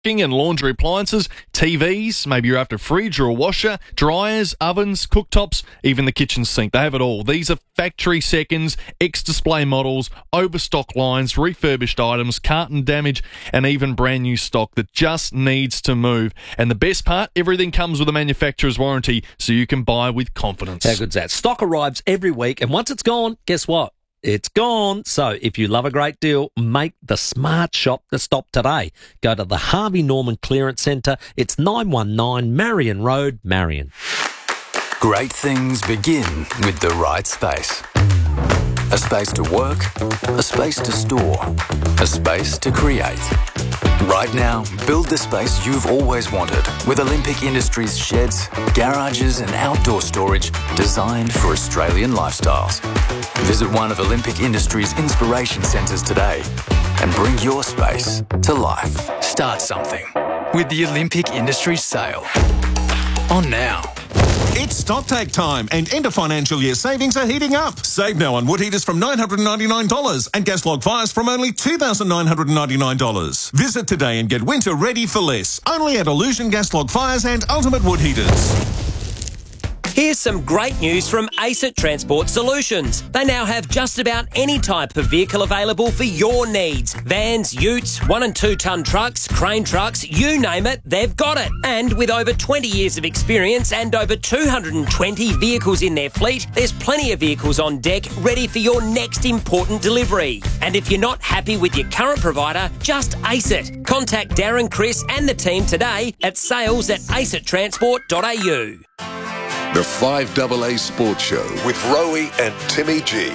and laundry appliances, TVs, maybe you're after a fridge or a washer, dryers, ovens, cooktops, even the kitchen sink. They have it all. These are factory seconds, ex-display models, overstock lines, refurbished items, carton damage, and even brand new stock that just needs to move. And the best part, everything comes with a manufacturer's warranty, so you can buy with confidence. How good's that? Stock arrives every week, and once it's gone, guess what? It's gone. So if you love a great deal, make the smart shop the stop today. Go to the Harvey Norman Clearance Centre. It's 919 Marion Road, Marion. Great things begin with the right space. A space to work, a space to store, a space to create. Right now, build the space you've always wanted with Olympic Industries sheds, garages and outdoor storage designed for Australian lifestyles. Visit one of Olympic Industries' inspiration centres today and bring your space to life. Start something with the Olympic Industries sale. On now. It's StockTake time and end of financial year savings are heating up. Save now on wood heaters from $999 and gas log fires from only $2,999. Visit today and get winter ready for less. Only at Illusion Gas Log Fires and Ultimate Wood Heaters. Here's some great news from ACET Transport Solutions. They now have just about any type of vehicle available for your needs. Vans, utes, 1 and 2 tonne trucks, crane trucks, you name it, they've got it. And with over 20 years of experience and over 220 vehicles in their fleet, there's plenty of vehicles on deck ready for your next important delivery. And if you're not happy with your current provider, just ace it. Contact Darren, Chris and the team today at sales@acettransport.au. The 5AA Sports Show with Rowie and Timmy G.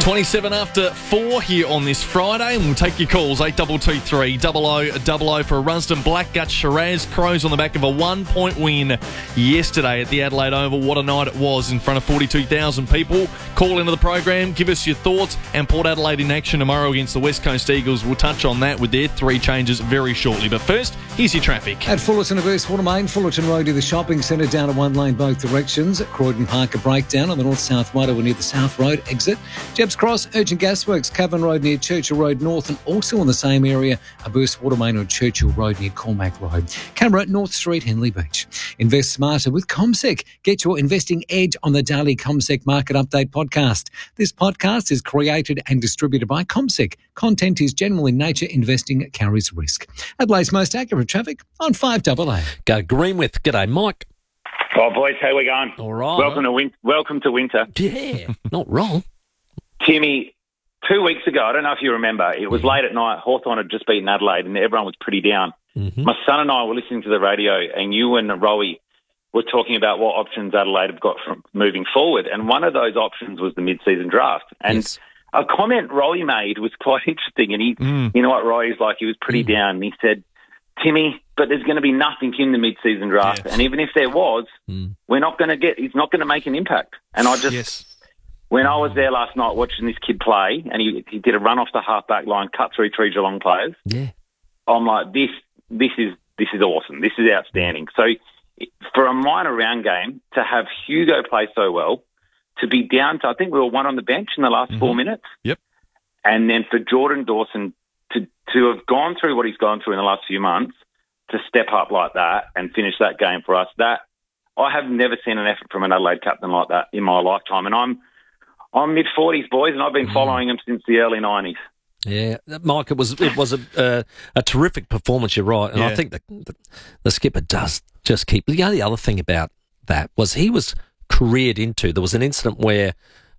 27 after 4 here on this Friday, and we'll take your calls. 8223 0000 for a Rusden Blackgut Shiraz. Crows on the back of a 1-point win yesterday at the Adelaide Oval. What a night it was in front of 42,000 people. Call into the program, give us your thoughts, and Port Adelaide in action tomorrow against the West Coast Eagles. We'll touch on that with their 3 changes very shortly. But first, here's your traffic. At Fullerton of East Watermain, Fullerton Road to the shopping centre down a 1 lane both directions. Croydon Park a breakdown on the north-south motorway near the South Road exit. Jebbs Cross, Urgent Gasworks, Cavan Road near Churchill Road North, and also in the same area, a burst water main on Churchill Road near Cormac Road. Canberra, North Street, Henley Beach. Invest smarter with CommSec. Get your investing edge on the daily CommSec Market Update podcast. This podcast is created and distributed by CommSec. Content is general in nature. Investing carries risk. Adelaide's most accurate traffic on 5AA. Go Greenwith. G'day, Mike. Oh, boys, how we going? All right. Welcome to winter. Yeah, not wrong. Timmy, 2 weeks ago, I don't know if you remember, it was late at night. Hawthorn had just beaten Adelaide and everyone was pretty down. Mm-hmm. My son and I were listening to the radio and you and Rowie were talking about what options Adelaide have got from moving forward. And one of those options was the mid-season draft. And yes. A comment Rowie made was quite interesting. And you know what Rowie's like? He was pretty down. And he said, Timmy, but there's going to be nothing in the mid-season draft. Yes. And even if there was, he's not going to make an impact. And I just, when I was there last night watching this kid play, and he did a run off the half-back line, cut through 3 Geelong players, I'm like, this is awesome. This is outstanding. So for a minor round game, to have Hugo play so well, to be down to, I think we were 1 on the bench in the last 4 minutes. Yep. And then for Jordan Dawson to have gone through what he's gone through in the last few months, to step up like that and finish that game for us, that I have never seen an effort from an Adelaide captain like that in my lifetime. And I'm mid-40s, boys, and I've been following him since the early 90s. Yeah, Mike, it was a terrific performance, you're right. And I think the skipper does just keep... The only other thing about that was he was careered into... There was an incident where...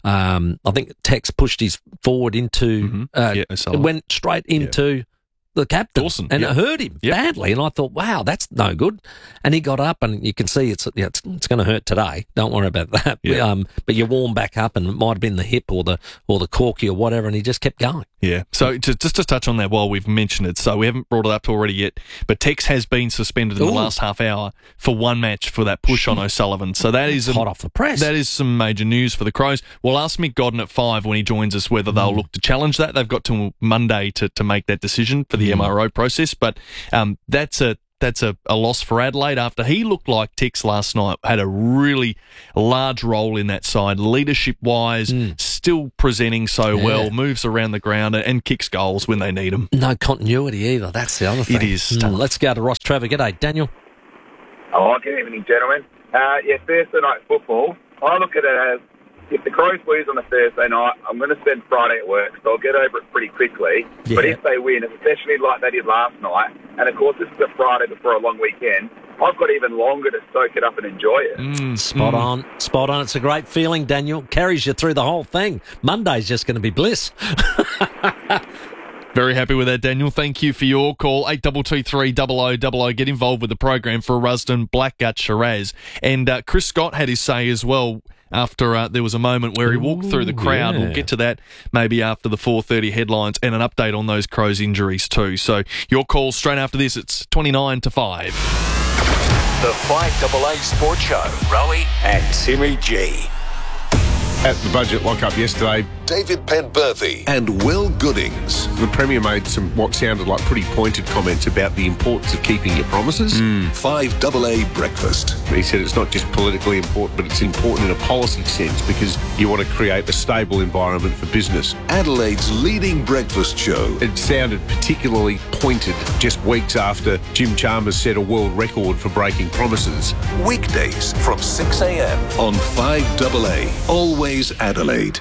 I think Tex pushed his forward into, went straight into the captain, Dawson, and it hurt him badly. And I thought, wow, that's no good. And he got up, and you can see it's going to hurt today. Don't worry about that. But you warm back up, and it might have been the hip or the corky or whatever, and he just kept going. Yeah. So just to touch on that while we've mentioned it, so we haven't brought it up already yet, but Tex has been suspended in the last half hour for 1 match for that push on O'Sullivan. So that is hot off the press. That is some major news for the Crows. We'll ask Mick Godden at 5 when he joins us whether they'll look to challenge that. They've got till Monday to make that decision for the MRO process, but that's a loss for Adelaide after he looked like Tex last night had a really large role in that side, leadership-wise, still presenting so well, moves around the ground and kicks goals when they need them. No continuity either. That's the other thing. It is. Let's go to Ross Trevor. G'day, Daniel. Oh, good evening, gentlemen. Thursday night football. I look at it as, if the Crows lose on a Thursday night, I'm going to spend Friday at work, so I'll get over it pretty quickly. Yeah. But if they win, especially like they did last night, and of course this is a Friday before a long weekend, I've got even longer to soak it up and enjoy it. Spot on. It's a great feeling, Daniel. Carries you through the whole thing. Monday's just going to be bliss. Very happy with that, Daniel. Thank you for your call. 8223 0000. Get involved with the program for a Rusden Blackgut Shiraz. And Chris Scott had his say as well after there was a moment where he walked through the crowd. Yeah. We'll get to that maybe after the 4:30 headlines and an update on those Crows injuries too. So your call straight after this. It's 29 to 5. The 5AA Sports Show. Rowie and Timmy G. At the budget lockup yesterday, David Penberthy and Will Goodings. the Premier made some what sounded like pretty pointed comments about the importance of keeping your promises. 5AA Breakfast. He said it's not just politically important, but it's important in a policy sense because you want to create a stable environment for business. Adelaide's leading breakfast show. It sounded particularly pointed just weeks after Jim Chalmers set a world record for breaking promises. Weekdays from 6 a.m. on 5AA. Always Adelaide.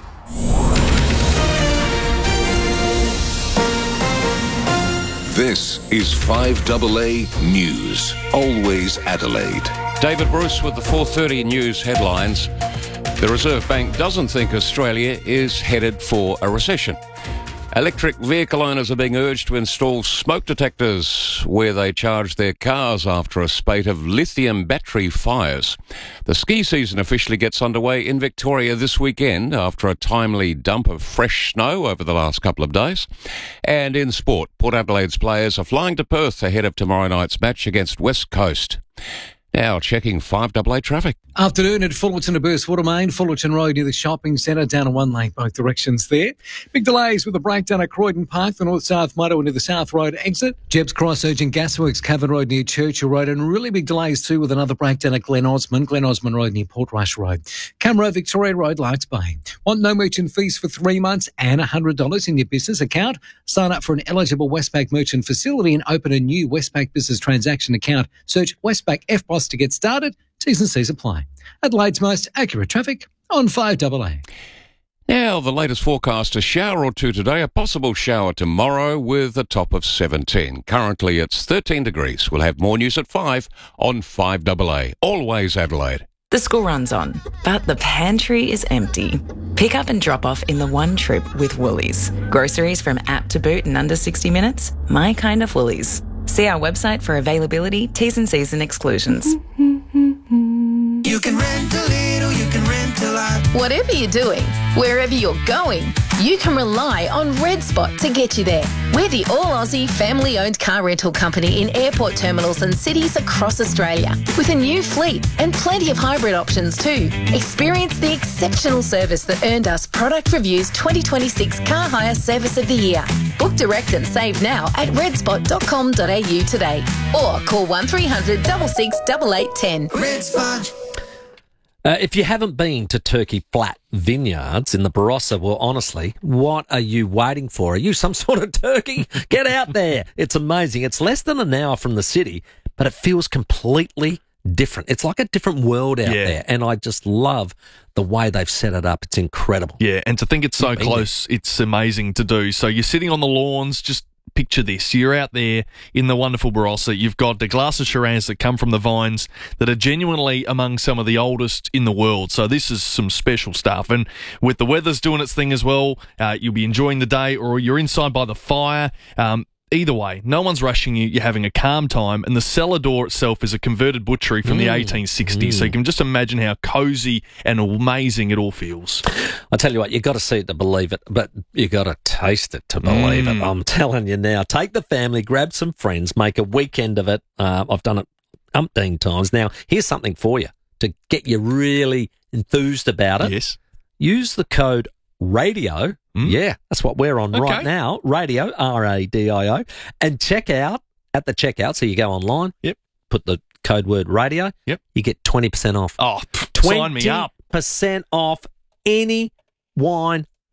This is 5AA News. Always Adelaide. David Bruce with the 4:30 News headlines. The Reserve Bank doesn't think Australia is headed for a recession. Electric vehicle owners are being urged to install smoke detectors where they charge their cars after a spate of lithium battery fires. The ski season officially gets underway in Victoria this weekend after a timely dump of fresh snow over the last couple of days. And in sport, Port Adelaide's players are flying to Perth ahead of tomorrow night's match against West Coast. Now checking 5AA traffic. Afternoon at Fullerton to Burstwater Main, Fullerton Road near the shopping centre, down in one lane, both directions there. Big delays with the breakdown at Croydon Park, the north-south motorway near the South Road exit. Jebbs Cross, Urgent Gasworks, Cavan Road near Churchill Road, and really big delays too with another breakdown at Glen Osmond Road near Portrush Road. Camera, Victoria Road, Larks Bay. Want no merchant fees for 3 months and $100 in your business account? Sign up for an eligible Westpac merchant facility and open a new Westpac business transaction account. Search Westpac FBOS to get started. T's and C's apply. Adelaide's most accurate traffic on 5AA. Now, the latest forecast, a shower or two today, a possible shower tomorrow with a top of 17. Currently, it's 13 degrees. We'll have more news at 5 on 5AA. Always Adelaide. The school run's on, but the pantry is empty. Pick up and drop off in the one trip with Woolies. Groceries from app to boot in under 60 minutes? My kind of Woolies. See our website for availability, T's and C's and exclusions. You can rent a little, you can rent a lot. Whatever you're doing, wherever you're going, you can rely on Red Spot to get you there. We're the all-Aussie, family-owned car rental company in airport terminals and cities across Australia, with a new fleet and plenty of hybrid options too. Experience the exceptional service that earned us Product Review's 2026 Car Hire Service of the Year. Book direct and save now at redspot.com.au today, or call 1300 66 8810. Red Spot. If you haven't been to Turkey Flat Vineyards in the Barossa, well, honestly, what are you waiting for? Are you some sort of turkey? Get out there. It's amazing. It's less than an hour from the city, but it feels completely different. It's like a different world out there, and I just love the way they've set it up. It's incredible. Yeah, and to think it's so close, it's amazing to do. So you're sitting on the lawns, just picture this. You're out there in the wonderful Barossa. You've got the glass of Shiraz that come from the vines that are genuinely among some of the oldest in the world. So this is some special stuff. And with the weather's doing its thing as well, you'll be enjoying the day, or you're inside by the fire. Either way, no one's rushing you. You're having a calm time. And the cellar door itself is a converted butchery from the 1860s. So you can just imagine how cosy and amazing it all feels. I tell you what, you got to see it to believe it, but you got to taste it to believe it. I'm telling you now. Take the family, grab some friends, make a weekend of it. I've done it umpteen times. Now, here's something for you to get you really enthused about it. Yes. Use the code RADIO. Yeah, that's what we're on right now. Radio, RADIO. And check out at the checkout. So you go online. Yep. Put the code word radio. Yep. You get 20% off. Oh, sign me up. 20% off any wine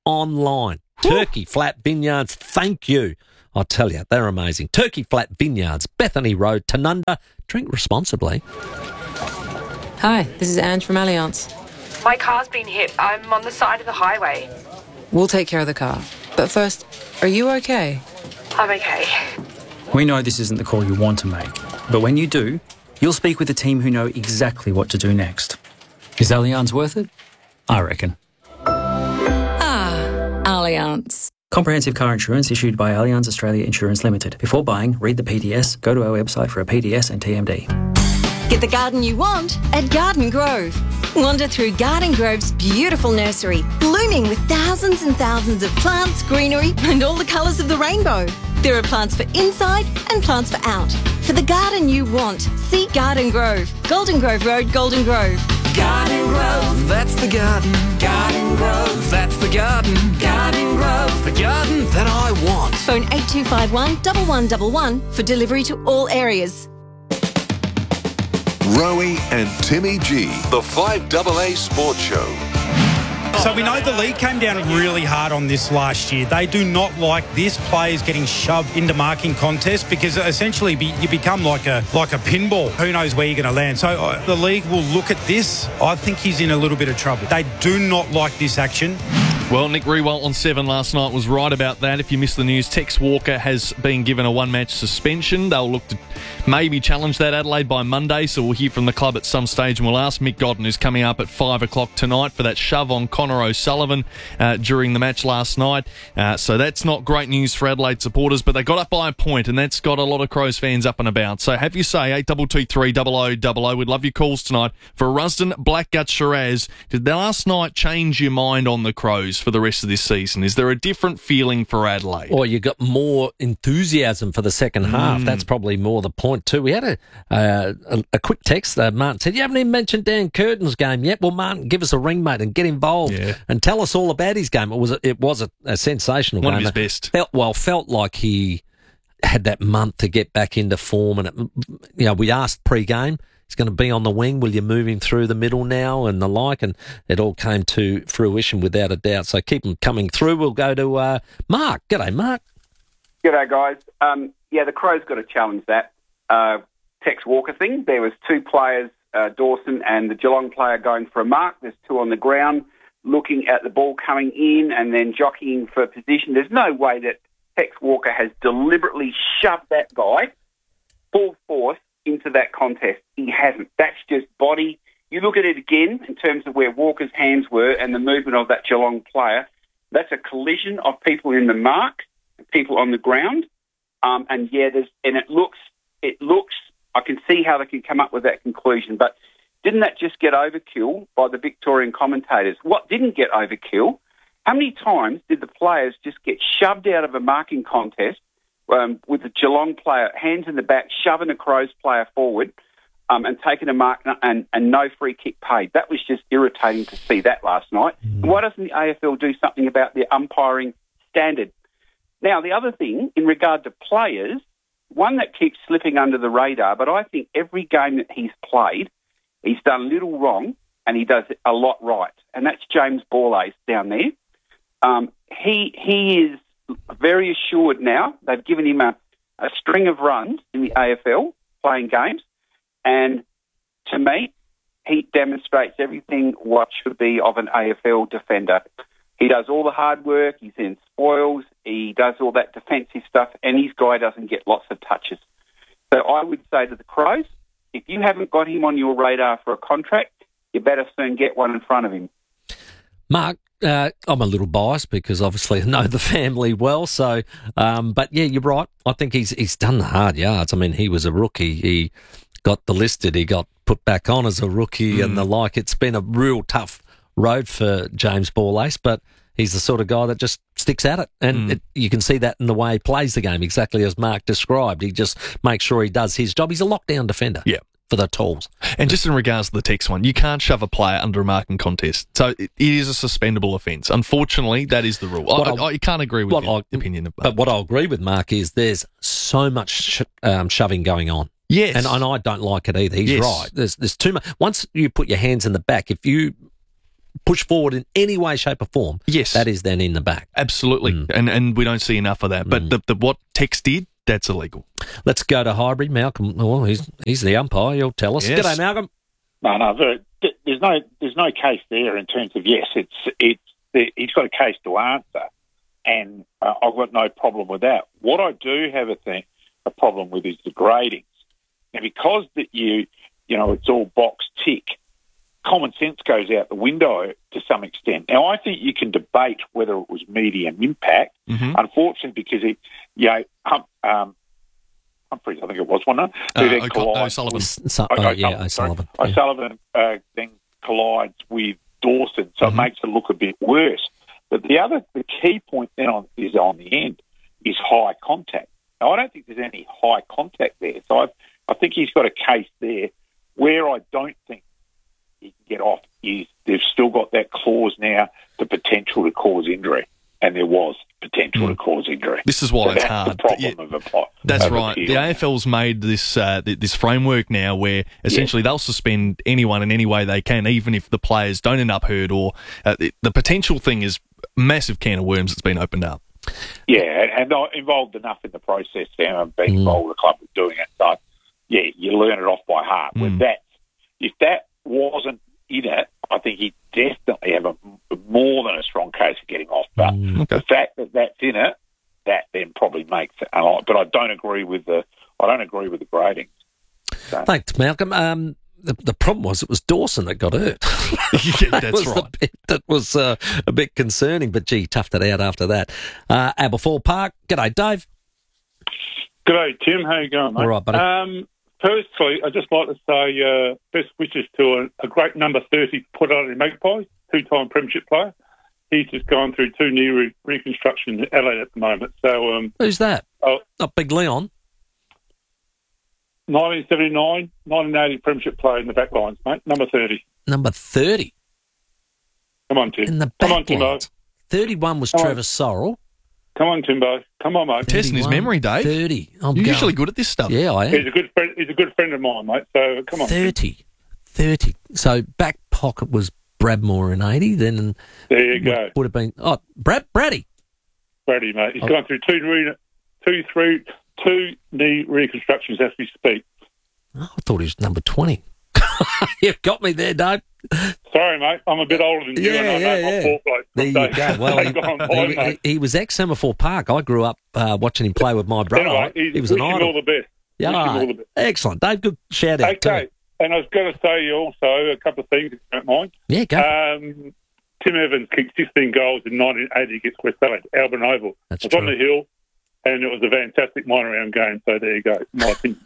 online. Turkey Flat Vineyards, thank you. I'll tell you, they're amazing. Turkey Flat Vineyards, Bethany Road, Tanunda. Drink responsibly. Hi, this is Ange from Allianz. My car's been hit. I'm on the side of the highway. We'll take care of the car. But first, are you okay? I'm okay. We know this isn't the call you want to make, but when you do, you'll speak with a team who know exactly what to do next. Is Allianz worth it? I reckon. Allianz. Comprehensive car insurance issued by Allianz Australia Insurance Limited. Before buying, read the PDS, go to our website for a PDS and TMD. Get the garden you want at Garden Grove. Wander through Garden Grove's beautiful nursery, blooming with thousands and thousands of plants, greenery, and all the colours of the rainbow. There are plants for inside and plants for out. For the garden you want, see Garden Grove. Golden Grove Road, Golden Grove. Garden Grove, that's the garden. Garden Grove, that's the garden. Garden Grove, the garden that I want. Phone 8251 1111 for delivery to all areas. Rowie and Timmy G, the 5AA Sports Show. So we know the league came down really hard on this last year. They do not like this, players getting shoved into marking contests, because essentially you become like a pinball. Who knows where you're going to land? So the league will look at this. I think he's in a little bit of trouble. They do not like this action. Well, Nick Riewoldt on 7 last night was right about that. If you missed the news, Tex Walker has been given a one-match suspension. They'll look to maybe challenge that Adelaide by Monday, so we'll hear from the club at some stage, and we'll ask Mick Godden, who's coming up at 5 o'clock tonight, for that shove on Connor O'Sullivan during the match last night. So that's not great news for Adelaide supporters, but they got up by a point, and that's got a lot of Crows fans up and about. So have your say, 8223 0000. We'd love your calls tonight for Rusden Blackgut Shiraz. Did last night change your mind on the Crows for the rest of this season? Is there a different feeling for Adelaide? Or you got more enthusiasm for the second half. That's probably more the point too. We had a quick text. Martin said, you haven't even mentioned Dan Curtin's game yet. Well, Martin, give us a ring, mate, and get involved and tell us all about his game. It was a sensational game. One of his best. Felt like he had that month to get back into form. And we asked pre-game, he's going to be on the wing. Will you move him through the middle now and the like? And it all came to fruition without a doubt. So keep him coming through. We'll go to Mark. G'day, Mark. G'day, guys. The Crows got to challenge that Tex Walker thing. There was two players, Dawson and the Geelong player, going for a mark. There's two on the ground looking at the ball coming in and then jockeying for position. There's no way that Tex Walker has deliberately shoved that guy full force into that contest. He hasn't. That's just body. You look at it again in terms of where Walker's hands were and the movement of that Geelong player. That's a collision of people in the mark, people on the ground, it looks. I can see how they can come up with that conclusion, but didn't that just get overkill by the Victorian commentators? What didn't get overkill? How many times did the players just get shoved out of a marking contest with the Geelong player, hands in the back, shoving a Crows player forward and taking a mark and no free kick paid? That was just irritating to see that last night. And why doesn't the AFL do something about their umpiring standard? Now, the other thing, in regard to players, one that keeps slipping under the radar, but I think every game that he's played, he's done little wrong and he does a lot right, and that's James Borlase down there. He is very assured now. They've given him a string of runs in the AFL playing games, and to me, he demonstrates everything what should be of an AFL defender. He does all the hard work, he's in spoils, he does all that defensive stuff, and his guy doesn't get lots of touches. So I would say to the Crows, if you haven't got him on your radar for a contract, you better soon get one in front of him. Mark, I'm a little biased because obviously I know the family well. So, but yeah, you're right. I think he's done the hard yards. I mean, he was a rookie. He got delisted. He got put back on as a rookie and the like. It's been a real tough road for James Borlase, but he's the sort of guy that just sticks at it. And you can see that in the way he plays the game, exactly as Mark described. He just makes sure he does his job. He's a lockdown defender. Yeah. For the tools. And just in regards to the text one, you can't shove a player under a marking contest. So it is a suspendable offence. Unfortunately, that is the rule. I can't agree with your opinion of that. But what I'll agree with Mark is there's so much shoving going on. Yes. And I don't like it either. He's right. There's too much. Once you put your hands in the back, if you push forward in any way, shape or form, yes, that is then in the back. Absolutely. And we don't see enough of that. But what Tex did, that's illegal. Let's go to Highbury. Malcolm, well, he's the umpire. He'll tell us. Yes. G'day, Malcolm. No, there's no case there in terms of, yes, he's got a case to answer, and I've got no problem with that. What I do have a problem with is the gradings. Now, because it's all box tick, common sense goes out the window to some extent. Now, I think you can debate whether it was medium impact. Mm-hmm. Unfortunately, because Humphreys, I think it was, wasn't it? Who then collides. O'Sullivan. O'Sullivan then collides with Dawson, so it makes it look a bit worse. But the key point then is on the end is high contact. Now, I don't think there's any high contact there, so I think he's got a case there. Where I don't think he can get off is they've still got that clause now, the potential to cause injury, and there was potential to cause injury. This is why it's hard. That's right. appeal. The AFL's made this framework now where essentially they'll suspend anyone in any way they can, even if the players don't end up hurt, or the potential thing is a massive can of worms that's been opened up. Yeah, and involved enough in the process now and being involved with the club with doing it. So, yeah, you learn it off by heart. With that, if that wasn't in it, I think he'd definitely have a more than a strong case of getting off. But the fact that that's in it, that then probably makes it a lot. But I don't agree with the grading. So. Thanks, Malcolm. The problem was it was Dawson that got hurt. Yeah, that's right. The bit that was a bit concerning, but gee, toughed it out after that. Aberfoyle Park. G'day, Dave. G'day, Tim. How you going, mate? All right, buddy. Firstly, I'd just like to say best wishes to a great number 30 put on in Magpies, two-time premiership player. He's just gone through 2 knee reconstruction in Adelaide at the moment. So who's that? Not Big Leon. 1979, 1980 premiership player in the back lines, mate. Number 30. Number 30? Come on, Tim. In the Come back on, Timbo. lines. 31 was Trevor Sorrell. Come on, Timbo. Come on, mate. Testing his memory, Dave. 30. You're usually good at this stuff. Yeah, I am. He's a good friend of mine, mate. So come on. 30. So back pocket was Bradmore in 80. Then there you go. Would have been Brady, mate. He's gone through two knee reconstructions as we speak. Oh, I thought he was number 20. You've got me there, Dave. Sorry, mate. I'm a bit older than you, and I know my poor bloke. There you go. Well, he was ex-Semaphore Park. I grew up watching him play with my brother. Anyway, he was an idol. All the best. Yeah, excellent. Dave, good shout out. Okay, and I was going to say also a couple of things, if you don't mind. Yeah, go. Tim Evans kicked 16 goals in 1980 against West Adelaide, Albion Oval. That's true. On the hill, and it was a fantastic minor-round game, so there you go, my opinion.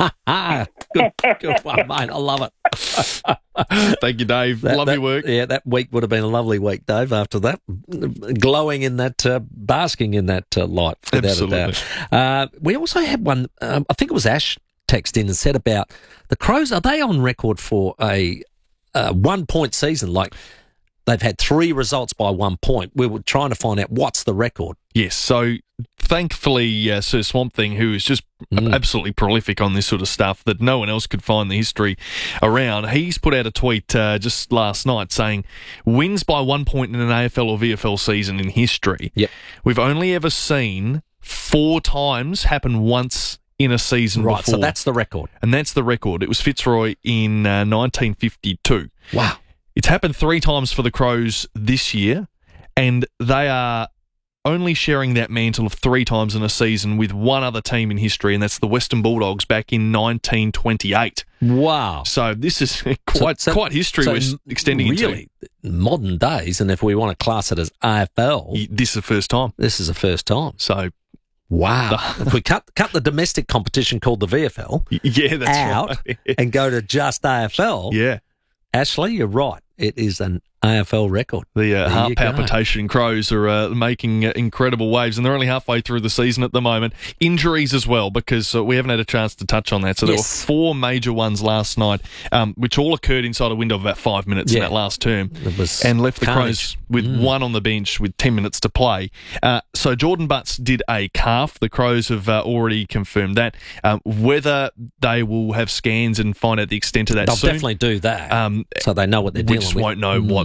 Good one, mate. I love it. Thank you, Dave. Love your work. Yeah, that week would have been a lovely week, Dave, after that. Glowing in that, basking in that light, without a doubt. We also had one, I think it was Ash texted in and said about the Crows. Are they on record for a 1-point season? Like, they've had 3 results by 1 point. We were trying to find out what's the record. Yes, so thankfully Sir Swamp Thing, who is just absolutely prolific on this sort of stuff that no one else could find the history around, he's put out a tweet just last night saying, wins by 1 point in an AFL or VFL season in history. Yep. We've only ever seen 4 times happen once in a season right, before. So that's the record. And that's the record. It was Fitzroy in 1952. Wow. It's happened 3 times for the Crows this year, and they are only sharing that mantle of 3 times in a season with one other team in history, and that's the Western Bulldogs back in 1928. Wow. So this is quite history we're extending really, into. Modern days, and if we want to class it as AFL... This is the first time. This is the first time. So... Wow. If we cut the domestic competition called the VFL out and go to just AFL... Yeah. Ashley, you're right. It is an AFL record. The heart palpitation Crows are making incredible waves, and they're only halfway through the season at the moment. Injuries as well, because we haven't had a chance to touch on that. So there were 4 major ones last night, which all occurred inside a window of about 5 minutes in that last term, and left the Crows with 1 on the bench with 10 minutes to play. So Jordan Butts did a calf. The Crows have already confirmed that. Whether they will have scans and find out the extent of that They'll soon. Definitely do that, so they know what they're dealing with. We just won't know what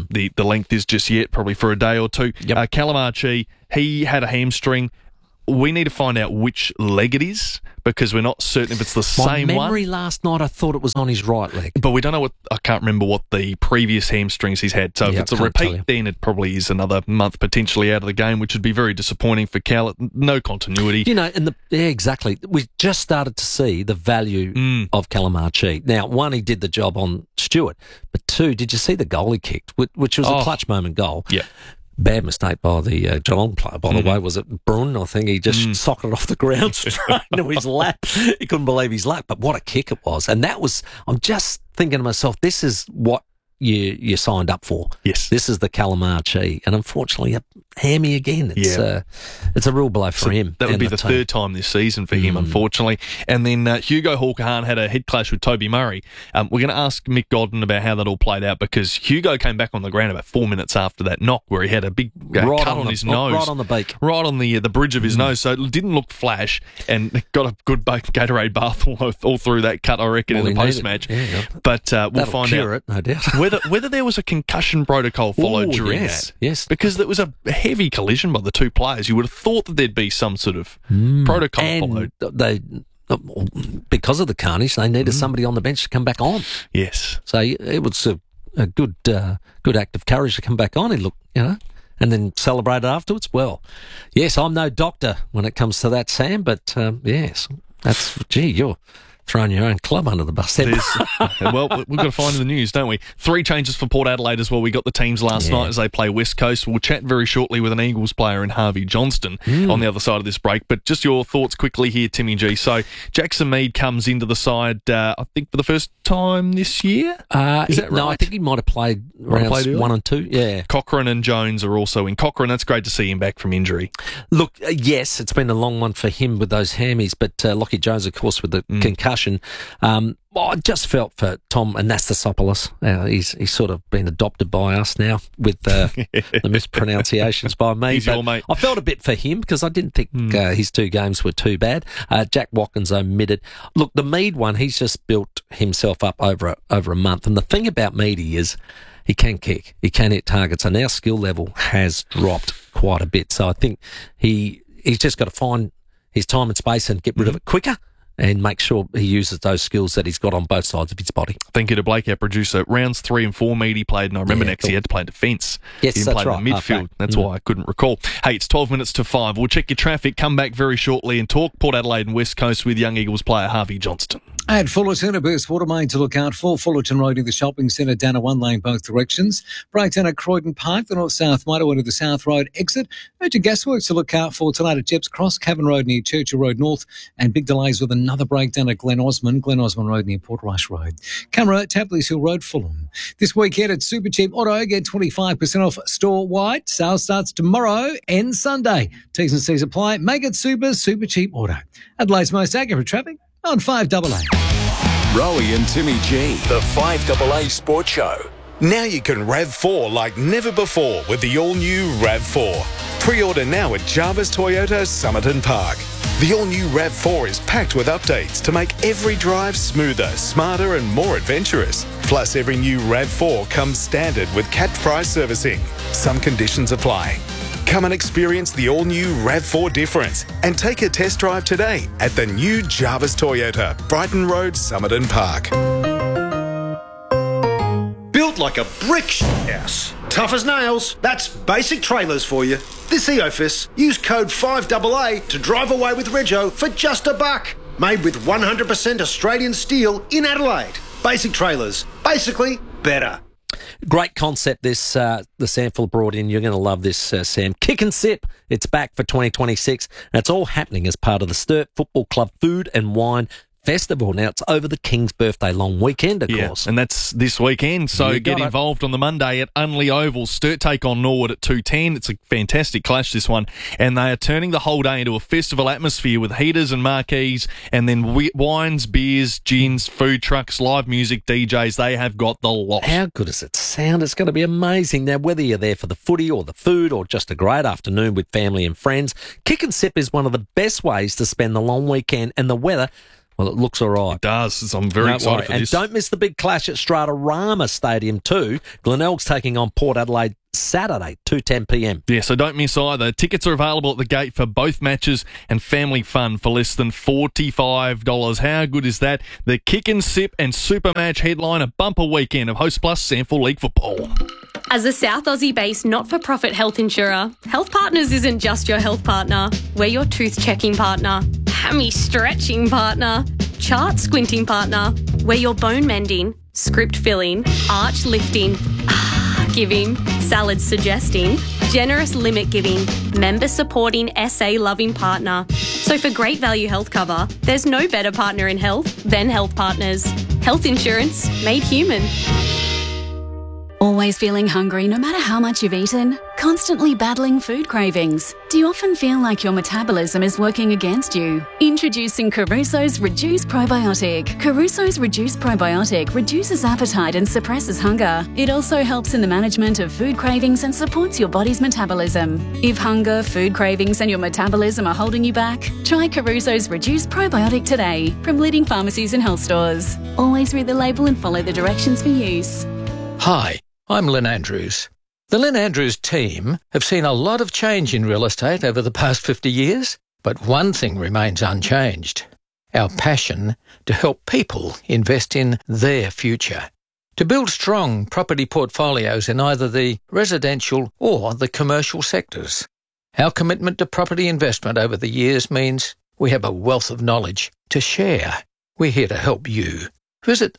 done. The length is just yet, probably for a day or two. Yep. Calamarchi, he had a hamstring. We need to find out which leg it is because we're not certain if it's the same one. My memory last night, I thought it was on his right leg. But we don't know I can't remember what the previous hamstrings he's had. So if it's a repeat, then it probably is another month potentially out of the game, which would be very disappointing for Cal. No continuity. You know, exactly. We just started to see the value of Calamarchi. Now, one, he did the job on Stewart, but two, did you see the goal he kicked, which was a clutch moment goal? Yeah. Bad mistake by the Geelong player, by the way. Was it Brun? I think he just socketed off the ground straight into his lap. He couldn't believe his luck, but what a kick it was. And that was, I'm just thinking to myself, this is what you signed up for. Yes. This is the Calamarchi. And unfortunately, a hammy again. It's a real blow for him. That would be the third time this season for him, unfortunately. And then Hugo Hawker-Hahn had a head clash with Toby Murray. We're going to ask Mick Godden about how that all played out because Hugo came back on the ground about 4 minutes after that knock where he had a big cut on his nose. Right on the beak. Right on the bridge of his nose. So it didn't look flash and got a good Gatorade bath all through that cut, I reckon, in the post-match. Yeah. But we'll find cure out it, no doubt. whether there was a concussion protocol followed during that. Yes. Because there was a heavy collision by the two players. You would have thought that there'd be some sort of protocol followed. Because of the carnage, they needed somebody on the bench to come back on. Yes. So it was a good act of courage to come back on. He looked, and then celebrated afterwards. Well, yes, I'm no doctor when it comes to that, Sam, but yes, you're throwing your own club under the bus. Well, we've got to find in the news, don't we? 3 changes for Port Adelaide as well. We got the teams last night as they play West Coast. We'll chat very shortly with an Eagles player in Harvey Johnston on the other side of this break. But just your thoughts quickly here, Timmy G. So Jackson Mead comes into the side, I think, for the first time this year? Is that right? No, I think he might have played rounds 1 and 2. Yeah. Cochrane and Jones are also in. Cochrane, that's great to see him back from injury. Look, yes, it's been a long one for him with those hammies, but Lockie Jones, of course, with the concussion. I just felt for Tom Anastasopoulos. He's sort of been adopted by us now with the mispronunciations by me. He's your mate. I felt a bit for him because I didn't think his 2 games were too bad. Jack Watkins omitted. Look, the Mead one, he's just built himself up over a month. And the thing about Meady is he can kick. He can hit targets. And our skill level has dropped quite a bit. So I think he's just got to find his time and space and get rid of it quicker and make sure he uses those skills that he's got on both sides of his body. Thank you to Blake, our producer. Rounds 3 and 4, Meady played, and I remember next he had to play defence. Yes, he didn't that's play right. the midfield. That's why I couldn't recall. Hey, it's 12 minutes to 5. We'll check your traffic, come back very shortly and talk Port Adelaide and West Coast with young Eagles player Harvey Johnston. At Fullerton, a burst water main to look out for. Fullerton Road in the shopping centre, down a 1 lane both directions. Breakdown at Croydon Park, the north-south motorway to the South Road exit. Urgent gasworks to look out for tonight at Jepps Cross, Cavan Road near Churchill Road North, and big delays with another breakdown at Glen Osmond Road near Portrush Road. Camera, Tapley's Hill Road, Fulham. This weekend at Super Cheap Auto, get 25% off store-wide. Sale starts tomorrow and Sunday. T's and C's apply. Make it Super Cheap Auto. Adelaide's most accurate traffic on 5AA. Rowie and Timmy G, the 5AA Sports Show. Now you can RAV4 like never before with the all-new RAV4. Pre-order now at Jarvis Toyota Somerton Park. The all-new RAV4 is packed with updates to make every drive smoother, smarter and more adventurous. Plus, every new RAV4 comes standard with capped price servicing. Some conditions apply. Come and experience the all-new RAV4 difference and take a test drive today at the new Jarvis Toyota, Brighton Road, Somerton Park. Built like a brick house. Tough as nails. That's Basic Trailers for you. This EOFIS, use code 5AA to drive away with Rego for just $1. Made with 100% Australian steel in Adelaide. Basic Trailers. Basically better. Great concept this the Samful brought in. You're going to love this, Sam. Kick and Sip. It's back for 2026. And it's all happening as part of the Sturt Football Club Food and Wine Festival. Now, it's over the King's birthday long weekend, of course. And that's this weekend. So get involved on the Monday at Unley Oval. Sturt take on Norwood at 2:10. It's a fantastic clash, this one. And they are turning the whole day into a festival atmosphere with heaters and marquees and then wines, beers, gins, food trucks, live music, DJs. They have got the lot. How good does it sound? It's going to be amazing. Now, whether you're there for the footy or the food or just a great afternoon with family and friends, Kick and Sip is one of the best ways to spend the long weekend, and the weather Well, it looks all right. It does. I'm very excited for this. And don't miss the big clash at Stratorama Stadium too. Glenelg's taking on Port Adelaide Saturday, 2:10 p.m. Yeah, so don't miss either. Tickets are available at the gate for both matches and family fun for less than $45. How good is that? The Kick and Sip and Super Match headline, a bumper weekend of Host Plus Sample League football. As a South Aussie-based not-for-profit health insurer, Health Partners isn't just your health partner. We're your tooth-checking partner, hammy-stretching partner, chart-squinting partner. We're your bone-mending, script-filling, arch-lifting, giving, salad-suggesting, generous limit-giving, member-supporting, SA-loving partner. So for great value health cover, there's no better partner in health than Health Partners. Health insurance made human. Always feeling hungry no matter how much you've eaten? Constantly battling food cravings? Do you often feel like your metabolism is working against you? Introducing Caruso's Reduce Probiotic. Caruso's Reduce Probiotic reduces appetite and suppresses hunger. It also helps in the management of food cravings and supports your body's metabolism. If hunger, food cravings and your metabolism are holding you back, try Caruso's Reduce Probiotic today from leading pharmacies and health stores. Always read the label and follow the directions for use. Hi, I'm Lynn Andrews. The Lynn Andrews team have seen a lot of change in real estate over the past 50 years, but one thing remains unchanged: our passion to help people invest in their future, to build strong property portfolios in either the residential or the commercial sectors. Our commitment to property investment over the years means we have a wealth of knowledge to share. We're here to help you. Visit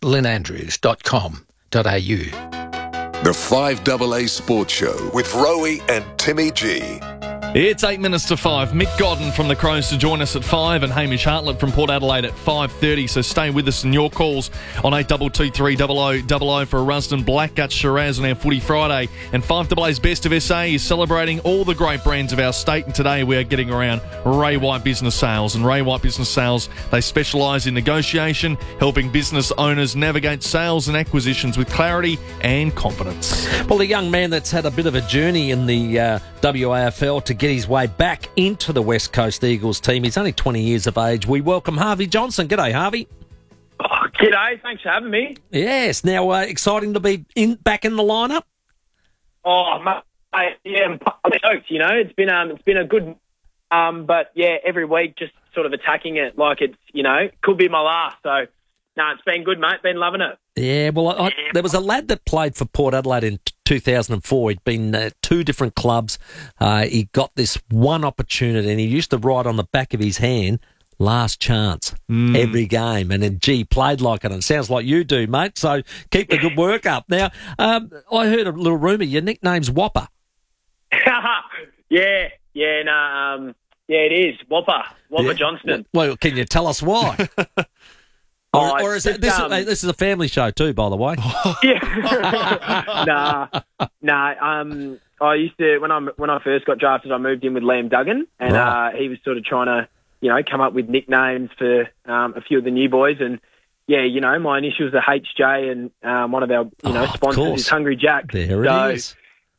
lynnandrews.com.au. The 5AA Sports Show with Rowie and Timmy G. It's 8 minutes to 5. Mick Godden from the Crows to join us at 5 and Hamish Hartlett from Port Adelaide at 5:30. So stay with us and your calls on 8223 0000 for a Rusden Blackgut Shiraz on our Footy Friday. And 5AA's Best of SA is celebrating all the great brands of our state. And today we are getting around Ray White Business Sales. And Ray White Business Sales, they specialise in negotiation, helping business owners navigate sales and acquisitions with clarity and confidence. Well, the young man that's had a bit of a journey in the WAFL to get his way back into the West Coast Eagles team. He's only 20 years of age. We welcome Harvey Johnson. G'day, Harvey. Oh, g'day. Thanks for having me. Yes. Now, exciting to be back in the lineup. Oh, mate, yeah, I'm stoked. You know, it's been a good, but yeah, every week just sort of attacking it like it's, you know, could be my last. So, no, it's been good, mate. Been loving it. Yeah, well, there was a lad that played for Port Adelaide in 2004. He'd been at two different clubs. He got this one opportunity, and he used to write on the back of his hand, last chance, every game. And then, played like it. And it sounds like you do, mate. So keep the good work up. Now, I heard a little rumour. Your nickname's Whopper. Yeah, it is. Whopper Johnston. Well, can you tell us why? Or is it, this is a family show too, by the way. Nah. I used to when I first got drafted, I moved in with Liam Duggan, and he was sort of trying to, you know, come up with nicknames for a few of the new boys, and yeah, you know, my initials are HJ, and one of our sponsors is Hungry Jack. There it is.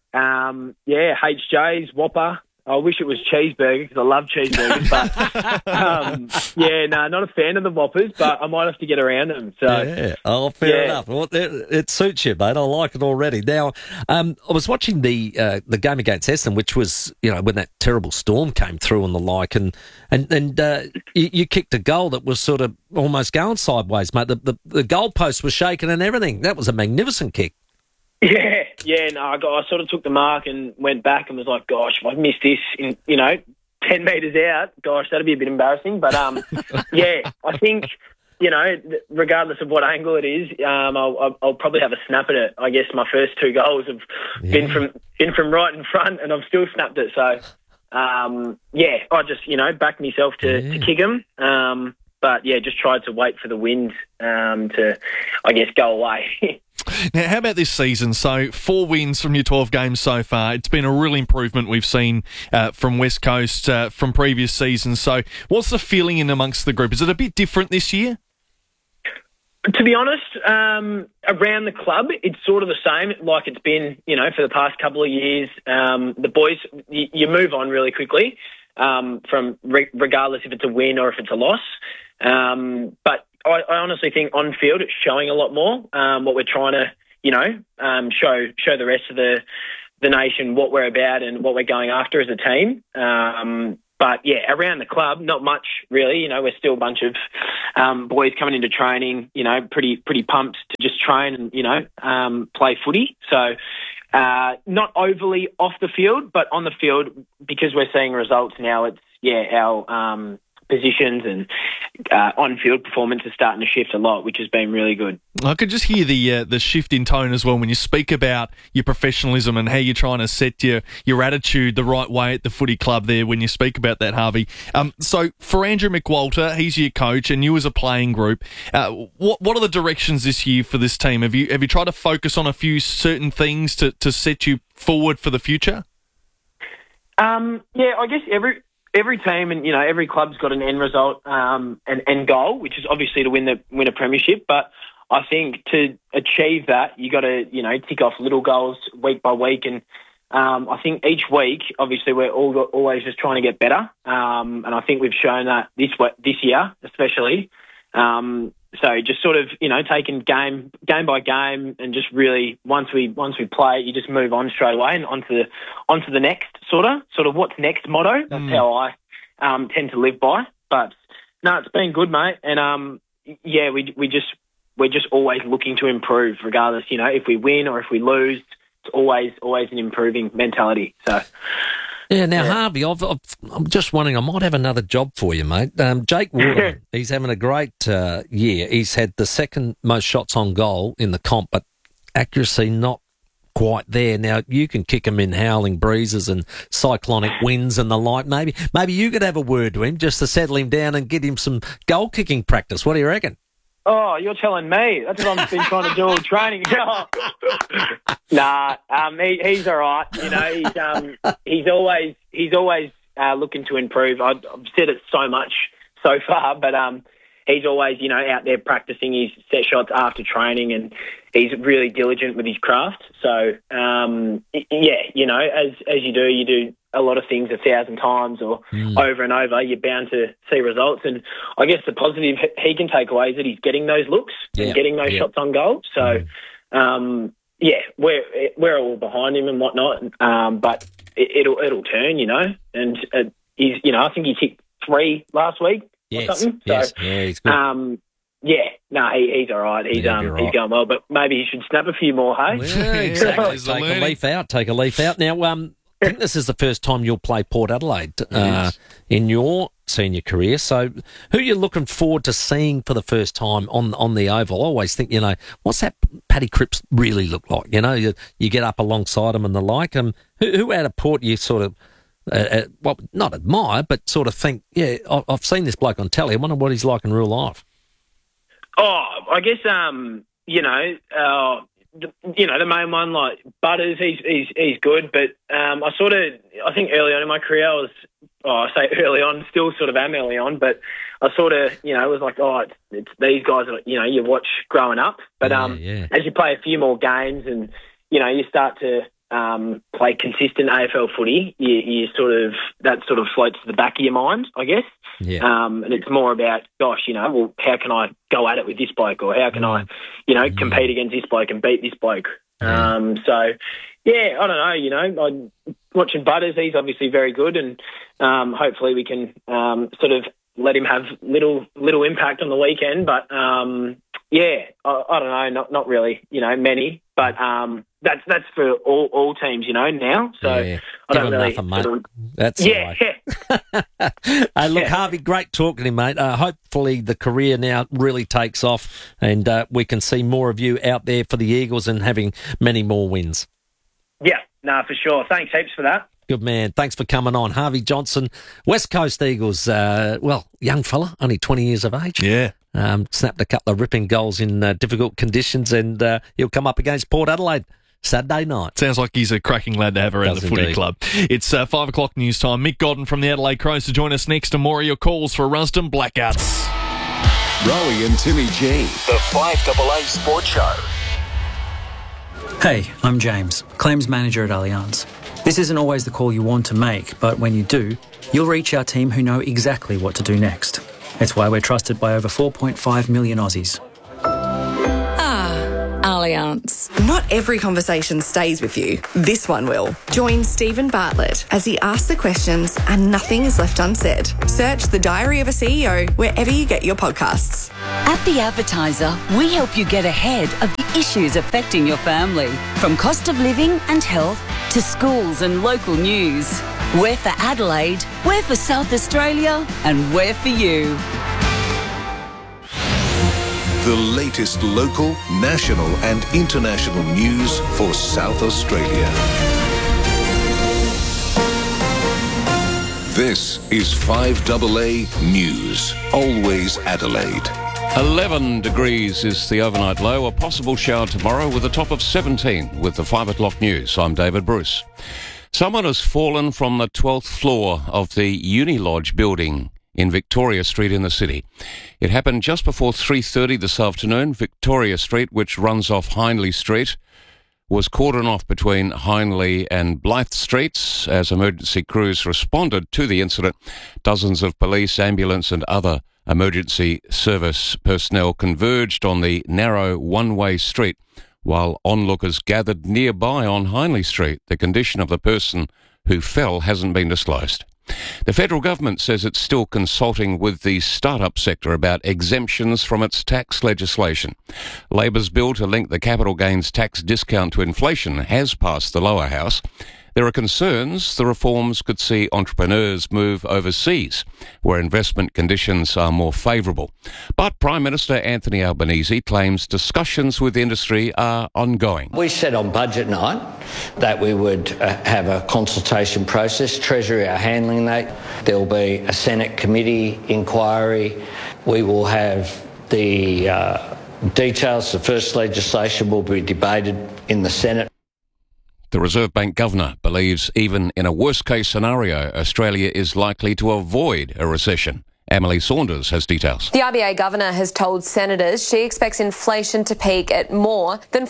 HJ's Whopper. I wish it was cheeseburger because I love cheeseburgers, but not a fan of the Whoppers, but I might have to get around them. So fair enough. Well, it suits you, mate. I like it already. Now, I was watching the game against Essendon, which was, you know, when that terrible storm came through and the like, and you kicked a goal that was sort of almost going sideways, mate. The goalpost was shaking and everything. That was a magnificent kick. I sort of took the mark and went back and was like, gosh, if I missed this in, 10 metres out, gosh, that'd be a bit embarrassing. But, I think, you know, regardless of what angle it is, I'll probably have a snap at it. I guess my first two goals have been from right in front, and I've still snapped it. So, I just, backed myself to kick him. But, just tried to wait for the wind to, I guess, go away. Now, how about this season? So, 4 wins from your 12 games so far. It's been a real improvement we've seen from West Coast from previous seasons. So, what's the feeling in amongst the group? Is it a bit different this year? To be honest, around the club, it's sort of the same like it's been, for the past couple of years. The boys, you move on really quickly. regardless if it's a win or if it's a loss. But I honestly think on field it's showing a lot more. What we're trying to, show the rest of the nation what we're about and what we're going after as a team. But yeah, around the club, not much really. We're still a bunch of boys coming into training. Pretty pumped to just train and play footy. So not overly off the field, but on the field because we're seeing results now. It's our positions and on-field performance is starting to shift a lot, which has been really good. I could just hear the shift in tone as well when you speak about your professionalism and how you're trying to set your attitude the right way at the footy club there when you speak about that, Harvey. So for Andrew McWalter, he's your coach and you as a playing group, what are the directions this year for this team? Have you tried to focus on a few certain things to set you forward for the future? I guess every team and every club's got an end result and goal, which is obviously to win a premiership. But I think to achieve that, you got to tick off little goals week by week, and I think each week, obviously, we're always just trying to get better, and I think we've shown that this year, especially. So just sort of taking game by game, and just really once we play, you just move on straight away and onto the next sort of what's next motto. That's how I tend to live by. But no, it's been good, mate. And we're just always looking to improve, regardless. If we win or if we lose, it's always an improving mentality. So. Yeah, now, Harvey, I'm just wondering, I might have another job for you, mate. Jake Waterman, he's having a great year. He's had the second most shots on goal in the comp, but accuracy not quite there. Now, you can kick him in howling breezes and cyclonic winds and the like. Maybe you could have a word to him just to settle him down and get him some goal-kicking practice. What do you reckon? Oh, you're telling me. That's what I've been trying to do all training. Nah, he's all right. He's always looking to improve. I've said it so much so far, but he's always out there practicing his set shots after training, and he's really diligent with his craft. So as you do a lot of things 1,000 times or over and over, you're bound to see results. And I guess the positive he can take away is that he's getting those looks and getting those shots on goal. So, we're all behind him and whatnot. But it'll turn, And he's, I think he hit 3 last week or something. Yes, so, he's good. He's all right. He's going well, but maybe he should snap a few more, hey? Yeah, exactly. Take a leaf out. Now, I think this is the first time you'll play Port Adelaide in your senior career. So who are you looking forward to seeing for the first time on the Oval? I always think, what's that Paddy Cripps really look like? You get up alongside him and the like. Who out of Port you sort of, not admire, but sort of think, I've seen this bloke on telly. I wonder what he's like in real life. Oh, I guess, the main one, like Butters, he's good, but I think early on in my career I say early on, still sort of am early on, but I sort of, was like, it's these guys that, you watch growing up. But as you play a few more games and, you start to play consistent AFL footy, that sort of floats to the back of your mind, I guess. Yeah. And it's more about, how can I go at it with this bloke, or how can I, compete against this bloke and beat this bloke? I don't know, watching Butters, he's obviously very good, and hopefully we can sort of let him have little impact on the weekend. But I don't know, not really, many, but that's for all teams, now. So I don't really. Nothing, mate. That's right. Hey, look, Harvey, great talking to you, mate. Hopefully the career now really takes off, and we can see more of you out there for the Eagles and having many more wins. Yeah, no, for sure. Thanks heaps for that. Good man. Thanks for coming on. Harvey Johnson, West Coast Eagles. Young fella, only 20 years of age. Yeah. Snapped a couple of ripping goals in difficult conditions, and he'll come up against Port Adelaide Saturday night. Sounds like he's a cracking lad to have around the footy club. It's 5 o'clock news time. Mick Godden from the Adelaide Crows to join us next, and more of your calls for Rusden Blackouts. Rowie and Timmy G, the 5AA Sports Show. Hey, I'm James, claims manager at Allianz. This isn't always the call you want to make, but when you do, you'll reach our team who know exactly what to do next. It's why we're trusted by over 4.5 million Aussies. Allianz. Not every conversation stays with you. This one will. Join Stephen Bartlett as he asks the questions and nothing is left unsaid. Search The Diary of a CEO wherever you get your podcasts. At The Advertiser, we help you get ahead of the issues affecting your family. From cost of living and health to schools and local news. We're for Adelaide, we're for South Australia, and we're for you. The latest local, national and international news for South Australia. This is 5AA News, always Adelaide. 11 degrees is the overnight low. A possible shower tomorrow with a top of 17 with the 5 o'clock news. I'm David Bruce. Someone has fallen from the 12th floor of the Unilodge building in Victoria Street in the city. It happened just before 3:30 this afternoon. Victoria Street, which runs off Hindley Street, was cordoned off between Hindley and Blythe Streets as emergency crews responded to the incident. Dozens of police, ambulance and other emergency service personnel converged on the narrow one-way street while onlookers gathered nearby on Hindley Street. The condition of the person who fell hasn't been disclosed. The federal government says it's still consulting with the startup sector about exemptions from its tax legislation. Labor's bill to link the capital gains tax discount to inflation has passed the lower house. There are concerns the reforms could see entrepreneurs move overseas, where investment conditions are more favourable. But Prime Minister Anthony Albanese claims discussions with industry are ongoing. We said on budget night that we would have a consultation process. Treasury are handling that. There will be a Senate committee inquiry. We will have the details. The first legislation will be debated in the Senate. The Reserve Bank Governor believes even in a worst-case scenario, Australia is likely to avoid a recession. Emily Saunders has details. The RBA Governor has told senators she expects inflation to peak at more than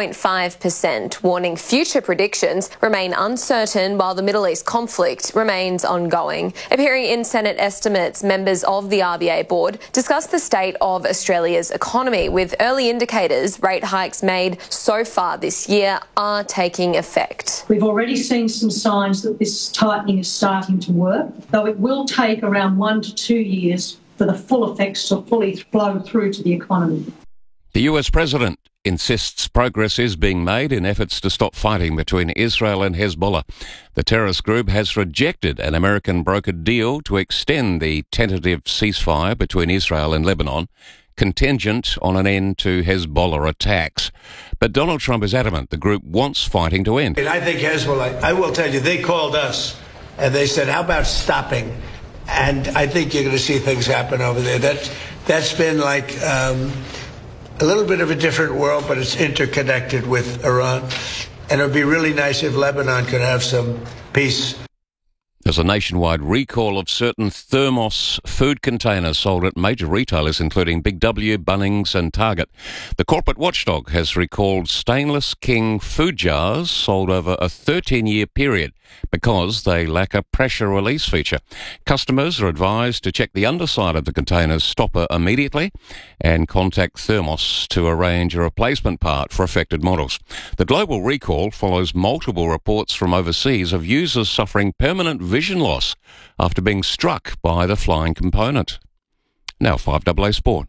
4.5%, warning future predictions remain uncertain while the Middle East conflict remains ongoing. Appearing in Senate estimates, members of the RBA board discussed the state of Australia's economy, with early indicators rate hikes made so far this year are taking effect. We've already seen some signs that this tightening is starting to work, though it will take around 1 to 2 years for the full effects to fully flow through to the economy. The US President insists progress is being made in efforts to stop fighting between Israel and Hezbollah. The terrorist group has rejected an American brokered deal to extend the tentative ceasefire between Israel and Lebanon, contingent on an end to Hezbollah attacks. But Donald Trump is adamant the group wants fighting to end. I think Hezbollah, I will tell you, they called us and they said, how about stopping? And I think you're going to see things happen over there. That's been like a little bit of a different world, but it's interconnected with Iran. And it would be really nice if Lebanon could have some peace. There's a nationwide recall of certain Thermos food containers sold at major retailers, including Big W, Bunnings and Target. The corporate watchdog has recalled Stainless King food jars sold over a 13-year period because they lack a pressure release feature. Customers are advised to check the underside of the container's stopper immediately and contact Thermos to arrange a replacement part for affected models. The global recall follows multiple reports from overseas of users suffering permanent vision loss after being struck by the flying component. Now 5AA Sport.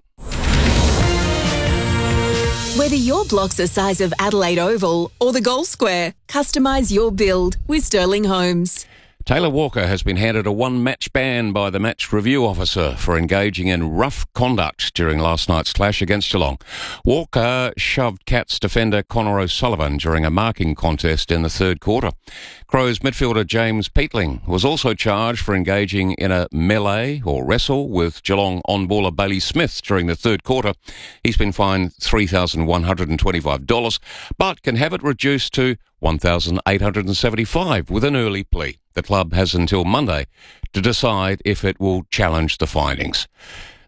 Whether your block's the size of Adelaide Oval or the Gold Square, customise your build with Sterling Homes. Taylor Walker has been handed a one-match ban by the match review officer for engaging in rough conduct during last night's clash against Geelong. Walker shoved Cats defender Connor O'Sullivan during a marking contest in the third quarter. Crows midfielder James Peatling was also charged for engaging in a melee or wrestle with Geelong on-baller Bailey Smith during the third quarter. He's been fined $3,125, but can have it reduced to $1,875 with an early plea. The club has until Monday to decide if it will challenge the findings.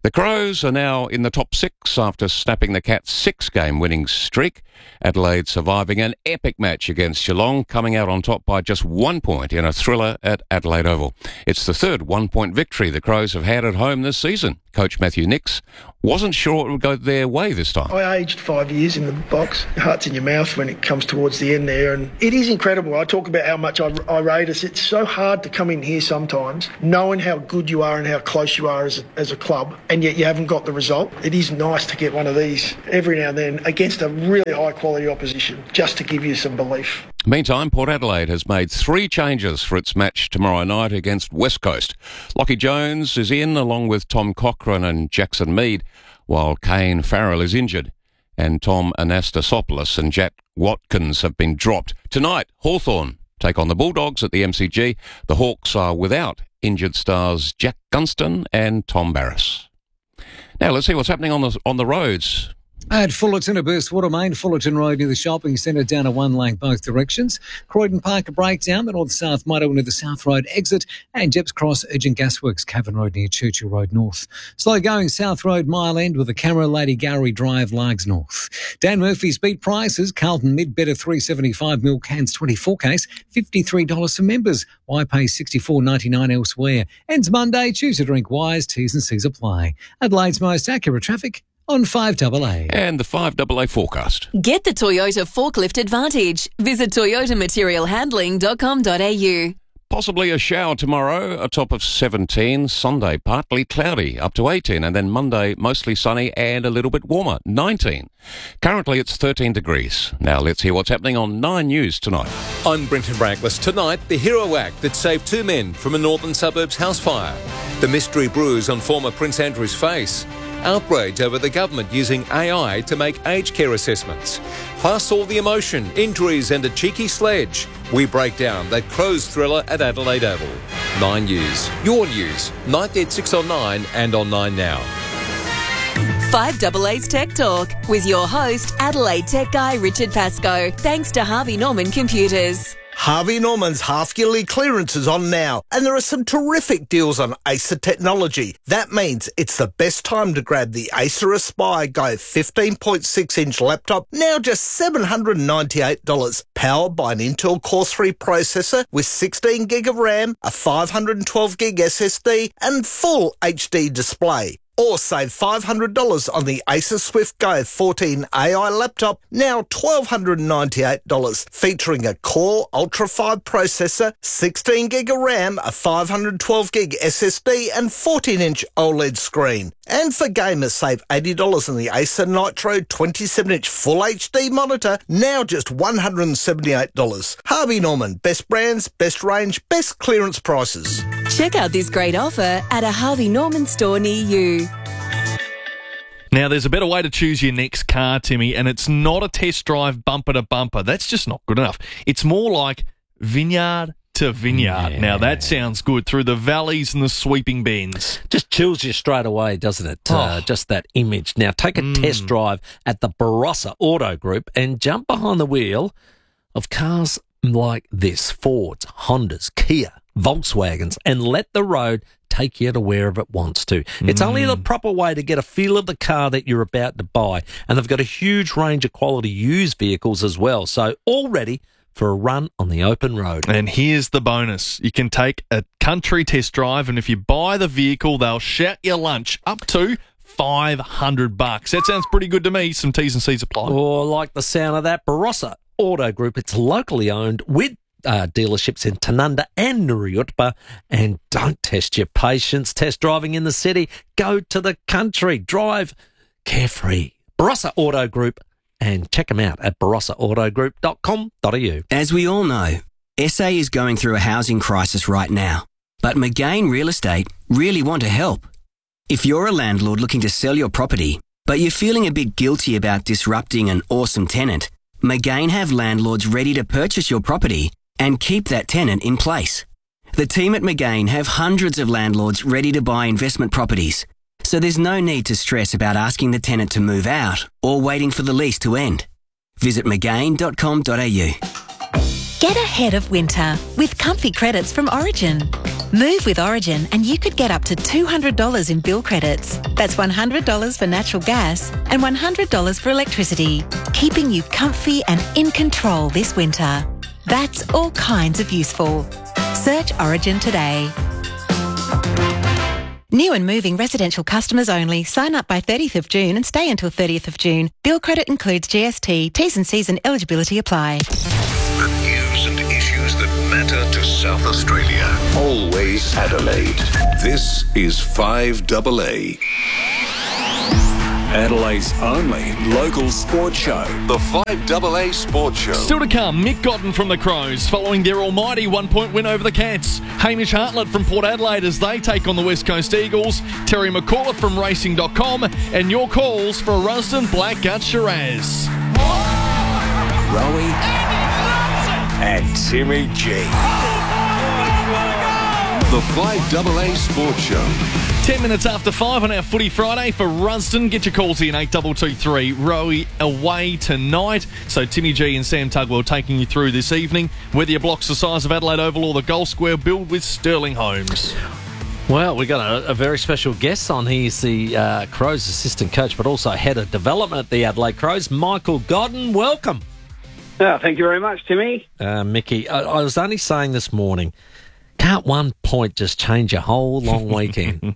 The Crows are now in the top 6 after snapping the Cats' 6-game winning streak. Adelaide surviving an epic match against Geelong, coming out on top by just 1 point in a thriller at Adelaide Oval. It's the third 1-point victory the Crows have had at home this season. Coach Matthew Nicks wasn't sure it would go their way this time. I aged 5 years in the box. Your heart's in your mouth when it comes towards the end there, and it is incredible. I talk about how much I rate us. It's so hard to come in here sometimes, knowing how good you are and how close you are as a club, and yet you haven't got the result. It is nice to get one of these every now and then against a really high-quality opposition, just to give you some belief. Meantime, Port Adelaide has made 3 changes for its match tomorrow night against West Coast. Lockie Jones is in, along with Tom Cochrane and Jackson Mead, while Kane Farrell is injured, and Tom Anastasopoulos and Jack Watkins have been dropped. Tonight, Hawthorn take on the Bulldogs at the MCG. The Hawks are without injured stars Jack Gunston and Tom Barras. Now let's see what's happening on the roads. At Fullerton, a burst water main, Fullerton Road near the shopping centre, down a 1 lane both directions. Croydon Park, a breakdown, the north-south motorway near the South Road exit, and Jeps Cross, Urgent Gasworks, Cavan Road near Churchill Road North. Slow going South Road Mile End with the Camera Lady Gallery Drive, Largs North. Dan Murphy's beat prices, Carlton Mid better $3.75, Milk Cans 24 case, $53 for members. Why pay $64.99 elsewhere? Ends Monday, choose a drink wise, T's and C's apply. Adelaide's most accurate traffic on 5AA. And the 5AA forecast. Get the Toyota Forklift Advantage. Visit toyotamaterialhandling.com.au. Possibly a shower tomorrow, a top of 17. Sunday, partly cloudy, up to 18. And then Monday, mostly sunny and a little bit warmer, 19. Currently, it's 13 degrees. Now, let's hear what's happening on 9 News tonight. I'm Brenton Brankless. Tonight, the hero act that saved 2 men from a northern suburbs house fire. The mystery bruise on former Prince Andrew's face. Outrage over the government using AI to make aged care assessments. Plus all the emotion, injuries and a cheeky sledge. We break down that Crows thriller at Adelaide Oval. 9 News. Your news. 9 at 6 on 9 and on 9 now. 5AA's Tech Talk with your host, Adelaide Tech guy Richard Pascoe. Thanks to Harvey Norman Computers. Harvey Norman's half-yearly clearance is on now, and there are some terrific deals on Acer technology. That means it's the best time to grab the Acer Aspire Go 15.6-inch laptop, now just $798, powered by an Intel Core 3 processor with 16 gig of RAM, a 512 gig SSD, and full HD display. Or save $500 on the Acer Swift Go 14 AI laptop, now $1,298, featuring a Core Ultra 5 processor, 16 gig of RAM, a 512 gig SSD, and 14-inch OLED screen. And for gamers, save $80 on the Acer Nitro 27-inch Full HD monitor, now just $178. Harvey Norman, best brands, best range, best clearance prices. Check out this great offer at a Harvey Norman store near you. Now, there's a better way to choose your next car, Timmy, and it's not a test drive bumper to bumper. That's just not good enough. It's more like vineyard to vineyard. Yeah. Now, that sounds good, through the valleys and the sweeping bends. Just chills you straight away, doesn't it? Just that image. Now, take a test drive at the Barossa Auto Group and jump behind the wheel of cars like this: Fords, Hondas, Kia, Volkswagens, and let the road take you to wherever it wants to. It's only the proper way to get a feel of the car that you're about to buy. And they've got a huge range of quality used vehicles as well. So all ready for a run on the open road. And here's the bonus. You can take a country test drive, and if you buy the vehicle, they'll shout your lunch up to $500. That sounds pretty good to me. Some T's and C's apply. Oh, I like the sound of that. Barossa Auto Group. It's locally owned with dealerships in Tanunda and Nuruyutpa. And don't test your patience test driving in the city. Go to the country. Drive carefree. Barossa Auto Group. And check them out at barossaAutogroup.com.au. As we all know, SA is going through a housing crisis right now. But McGain Real Estate really want to help. If you're a landlord looking to sell your property, but you're feeling a bit guilty about disrupting an awesome tenant, McGain have landlords ready to purchase your property and keep that tenant in place. The team at McGain have hundreds of landlords ready to buy investment properties, so there's no need to stress about asking the tenant to move out or waiting for the lease to end. Visit mcgain.com.au. Get ahead of winter with comfy credits from Origin. Move with Origin and you could get up to $200 in bill credits. That's $100 for natural gas and $100 for electricity, keeping you comfy and in control this winter. That's all kinds of useful. Search Origin today. New and moving residential customers only. Sign up by 30th of June and stay until 30th of June. Bill credit includes GST. T's and C's and eligibility apply. The news and issues that matter to South Australia. Always Adelaide. This is 5AA. Adelaide's only local sports show. The 5AA Sports Show. Still to come, Mick Godden from the Crows following their almighty 1-point win over the Cats. Hamish Hartlett from Port Adelaide as they take on the West Coast Eagles. Terry McCullough from Racing.com. And your calls for a Rusden Blackgut Shiraz. Rowie and Timmy G. The 5AA Sports Show. 10 minutes after 5 on our Footy Friday for Rusden. Get your calls in 8223. Rowie away tonight. So Timmy G and Sam Tugwell taking you through this evening. Whether your block's the size of Adelaide Oval or the Gold Square, build with Sterling Homes. Well, we've got a very special guest on. He's the Crows assistant coach, but also head of development at the Adelaide Crows, Michael Godden. Welcome. Thank you very much, Timmy. Mickey, I was only saying this morning, can't 1 point just change a whole long weekend?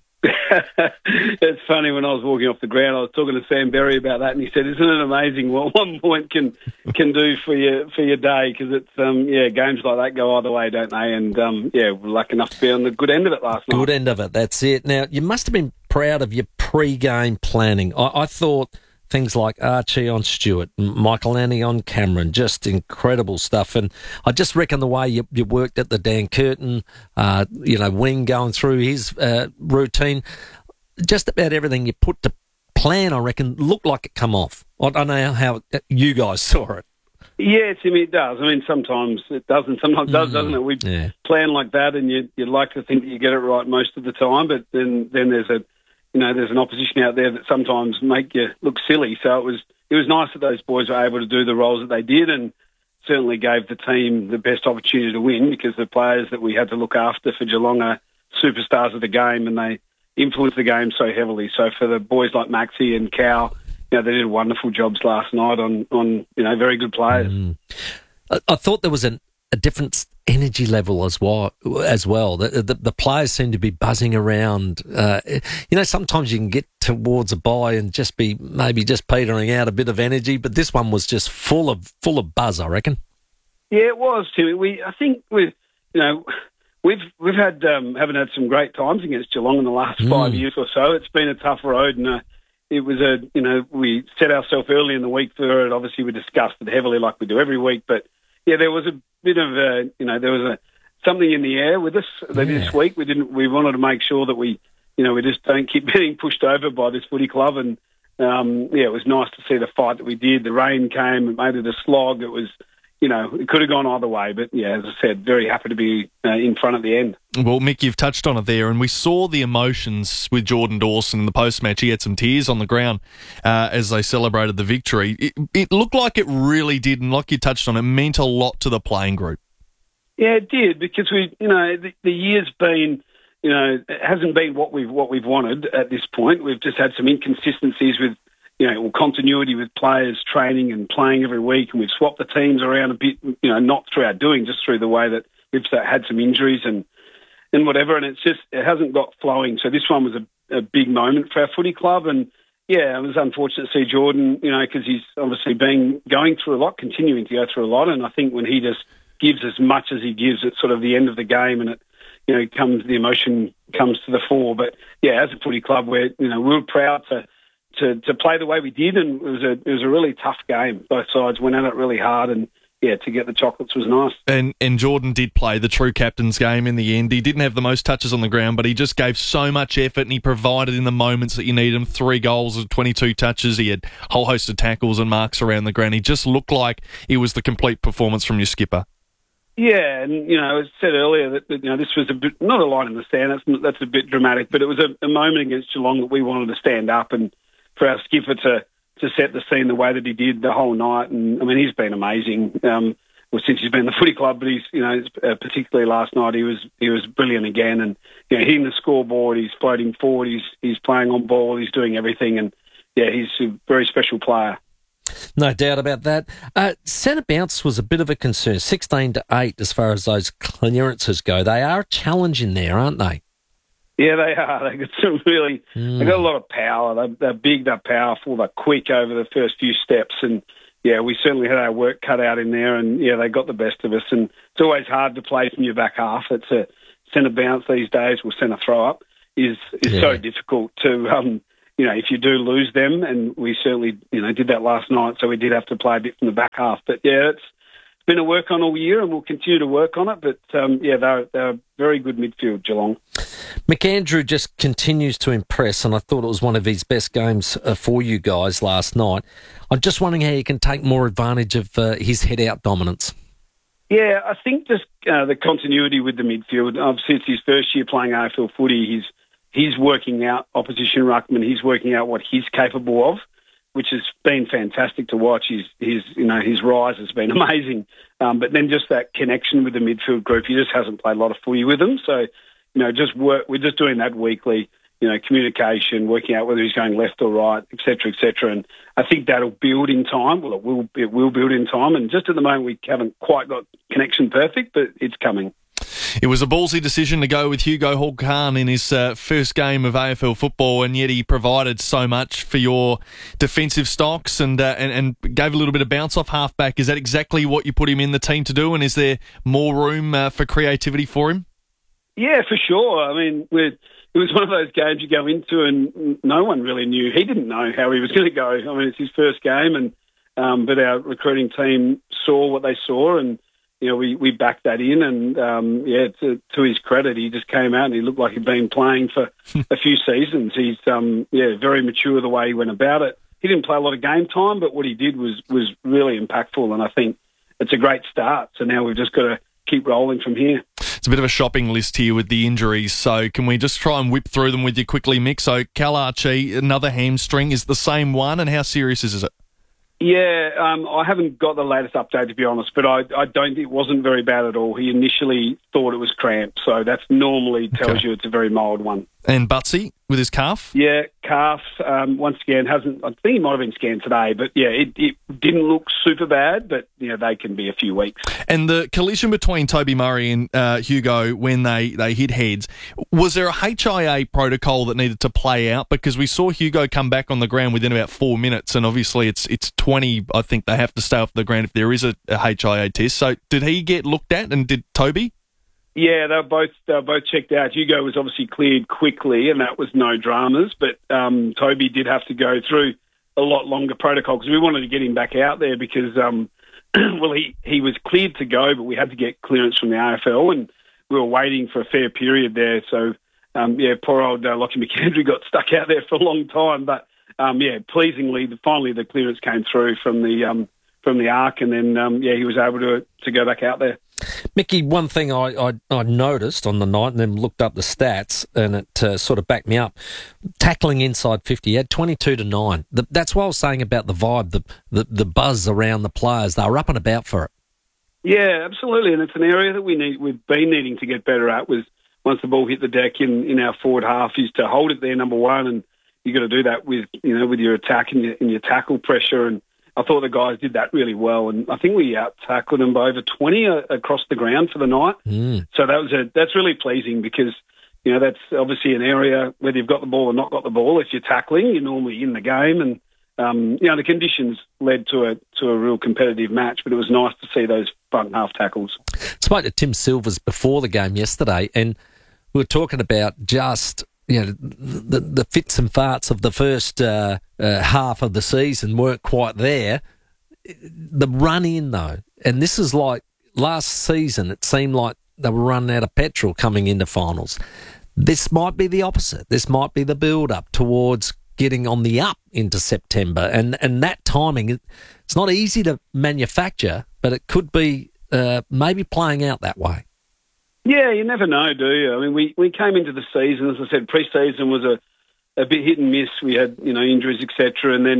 It's funny, when I was walking off the ground, I was talking to Sam Berry about that, and he said, "Isn't it amazing what 1 point can do for your day?" Because it's games like that go either way, don't they? And we're lucky enough to be on the good end of it last night. Good end of it, that's it. Now, you must have been proud of your pre-game planning. I thought things like Archie on Stewart, Michael Annie on Cameron, just incredible stuff. And I just reckon the way you worked at the Dan Curtin, wing going through his routine, just about everything you put to plan, I reckon, looked like it come off. I don't know how you guys saw it. Yeah, Timmy, it does. I mean, sometimes it doesn't. Sometimes it does, doesn't it? We plan like that, and you'd like to think that you get it right most of the time, but then there's there's an opposition out there that sometimes make you look silly. So it was nice that those boys were able to do the roles that they did, and certainly gave the team the best opportunity to win, because the players that we had to look after for Geelong are superstars of the game, and they influence the game so heavily. So for the boys like Maxi and Cal, they did wonderful jobs last night on very good players. I thought there was a different energy level as well. The players seem to be buzzing around. Sometimes you can get towards a bye and just be maybe just petering out a bit of energy, but this one was just full of buzz, I reckon. Yeah, it was, Timmy. I think we've had haven't had some great times against Geelong in the last 5 years or so. It's been a tough road, and it was we set ourselves early in the week for it. Obviously, we discussed it heavily like we do every week, but yeah, there was a bit of there was something in the air with us this week. We wanted to make sure that we just don't keep getting pushed over by this footy club, and it was nice to see the fight that we did. The rain came, it made it a slog. It was, it could have gone either way, but yeah, as I said, very happy to be in front at the end. Well, Mick, you've touched on it there, and we saw the emotions with Jordan Dawson in the post-match. He had some tears on the ground as they celebrated the victory. It looked like it really did, and like you touched on, it meant a lot to the playing group. Yeah, it did, because the year's been, it hasn't been what we've wanted at this point. We've just had some inconsistencies with, continuity with players training and playing every week, and we've swapped the teams around a bit, not through our doing, just through the way that we've had some injuries and whatever, and it hasn't got flowing. So this one was a big moment for our footy club, and yeah, it was unfortunate to see Jordan, because he's obviously going through a lot, continuing to go through a lot, and I think when he just gives as much as he gives at sort of the end of the game, and the emotion comes to the fore. But yeah, as a footy club, we were proud to play the way we did, and it was a really tough game. Both sides went at it really hard, and yeah, to get the chocolates was nice. And Jordan did play the true captain's game in the end. He didn't have the most touches on the ground, but he just gave so much effort, and he provided in the moments that you need him. 3 goals and 22 touches. He had a whole host of tackles and marks around the ground. He just looked like it was the complete performance from your skipper. Yeah, and as said earlier, that this was a bit, not a line in the sand. That's a bit dramatic, but it was a moment against Geelong that we wanted to stand up, and for our skipper to set the scene the way that he did the whole night. And I mean, he's been amazing. since he's been in the footy club, but he's, particularly last night, he was brilliant again. And, hitting the scoreboard, he's floating forward, he's playing on ball, he's doing everything. And, he's a very special player. No doubt about that. Centre bounce was a bit of a concern, 16-8 as far as those clearances go. They are a challenge in there, aren't they? Yeah, they are. They got some really. They got a lot of power. They're big, they're powerful, they're quick over the first few steps, and we certainly had our work cut out in there, and they got the best of us. And it's always hard to play from your back half. It's a centre bounce these days, or centre throw up is so difficult to. If you do lose them, and we certainly did that last night, so we did have to play a bit from the back half. But it's been a work on all year, and we'll continue to work on it. But they're very good midfield, Geelong. McAndrew just continues to impress, and I thought it was one of his best games for you guys last night. I'm just wondering how you can take more advantage of his head-out dominance. Yeah, I think just the continuity with the midfield. Since his first year playing AFL footy, he's working out opposition ruckman. He's working out what he's capable of, which has been fantastic to watch. His rise has been amazing. But then just that connection with the midfield group, he just hasn't played a lot of footy with them. So, we're just doing that weekly, communication, working out whether he's going left or right, et cetera, et cetera. And I think that'll build in time. Well, it will build in time. And just at the moment, we haven't quite got connection perfect, but it's coming. It was a ballsy decision to go with Hugo Hall-Khan in his first game of AFL football, and yet he provided so much for your defensive stocks and gave a little bit of bounce off halfback. Is that exactly what you put him in the team to do, and is there more room for creativity for him? Yeah, for sure. I mean, it was one of those games you go into and no one really knew. He didn't know how he was going to go. I mean, it's his first game, and but our recruiting team saw what they saw, and we backed that in, and to his credit, he just came out and he looked like he'd been playing for a few seasons. He's very mature the way he went about it. He didn't play a lot of game time, but what he did was really impactful, and I think it's a great start. So now we've just got to keep rolling from here. It's a bit of a shopping list here with the injuries, so can we just try and whip through them with you quickly, Mick? So Cal Archie, another hamstring, is the same one, and how serious is it? Yeah, I haven't got the latest update, to be honest, but I don't think it wasn't very bad at all. He initially thought it was cramp, so that normally tells you it's a very mild one. And Butsy with his calf? Yeah, calf, once again, I think he might have been scanned today, but it didn't look super bad, but they can be a few weeks. And the collision between Toby Murray and Hugo when they hit heads, was there a HIA protocol that needed to play out? Because we saw Hugo come back on the ground within about 4 minutes, and obviously it's 20, I think they have to stay off the ground if there is a HIA test. So did he get looked at, and did Toby? Yeah, they were both checked out. Hugo was obviously cleared quickly, and that was no dramas. But Toby did have to go through a lot longer protocol because we wanted to get him back out there because, he was cleared to go, but we had to get clearance from the AFL, and we were waiting for a fair period there. So, poor old Lockie McAndrew got stuck out there for a long time. But pleasingly, finally the clearance came through from the ARC, and then he was able to go back out there. Mickey, one thing I noticed on the night and then looked up the stats, and it sort of backed me up. Tackling inside 50, he had 22-9. That's what I was saying about the vibe, the buzz around the players. They were up and about for it. Yeah, absolutely, and it's an area that we've been needing to get better at. Was once the ball hit the deck in our forward half, is to hold it there, number one, and you got to do that with your attack and your tackle pressure. And I thought the guys did that really well, and I think we out-tackled them by over 20 across the ground for the night. So that's really pleasing because, that's obviously an area, whether you've got the ball or not got the ball, if you're tackling, you're normally in the game, and, the conditions led to a real competitive match, but it was nice to see those front half tackles. Spoke to Tim Silvers before the game yesterday, and we were talking about just the fits and farts of the first half of the season weren't quite there. The run in, though, and this is like last season, it seemed like they were running out of petrol coming into finals. This might be the opposite. This might be the build-up towards getting on the up into September. And that timing, it's not easy to manufacture, but it could be maybe playing out that way. Yeah, you never know, do you? I mean, we came into the season, as I said, pre-season was a bit hit and miss. We had, injuries, etc. And then,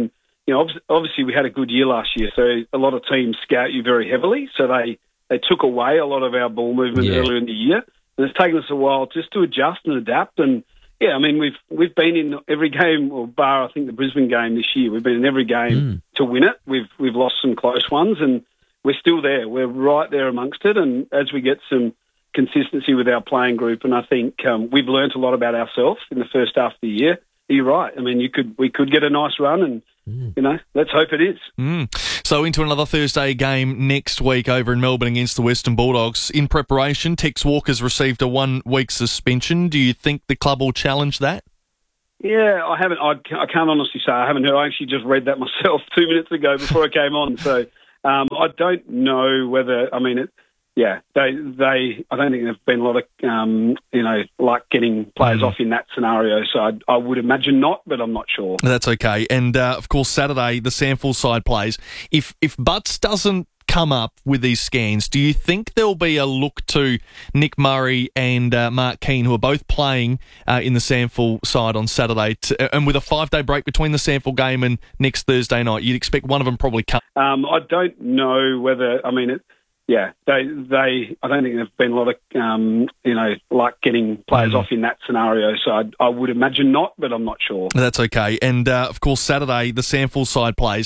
you know, obviously we had a good year last year, so a lot of teams scout you very heavily. So they took away a lot of our ball movement earlier in the year, and it's taken us a while just to adjust and adapt. And yeah, I mean, we've been in every game, or bar I think the Brisbane game this year. We've been in every game to win it. We've lost some close ones, and we're still there. We're right there amongst it. And as we get some consistency with our playing group, and I think we've learnt a lot about ourselves in the first half of the year. You're right. I mean, we could get a nice run, and you know, let's hope it is. So into another Thursday game next week over in Melbourne against the Western Bulldogs. In preparation, Tex Walker's received a 1-week suspension. Do you think the club will challenge that? Yeah, I haven't. I can't honestly say I haven't heard. I actually just read that myself 2 minutes ago before I came on. So I don't know whether. I mean, I don't think there've been a lot of, like getting players off in that scenario. So I would imagine not, but I'm not sure. That's okay. And, of course, Saturday, the Sandford side plays. If Butts doesn't come up with these scans, do you think there'll be a look to Nick Murray and Mark Keane, who are both playing in the Sandford side on Saturday, and with a 5-day break between the Sandford game and next Thursday night, you'd expect one of them probably come? I don't know whether, I mean, I don't think there've been a lot of, like getting players off in that scenario. So I would imagine not, but I'm not sure. That's okay. And, of course, Saturday, the Sandford side plays.